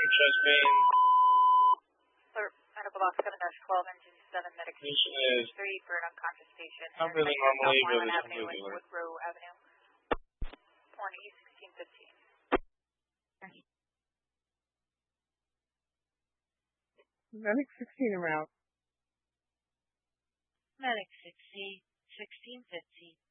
chest pain. Medical box 7-12, engine 7, medication Is 3 for an unconscious patient. not really normally, but it's Avenue completely and weird. Woodrow Avenue. Morning, 1615. Medic 16 around. Medic 16, 1650.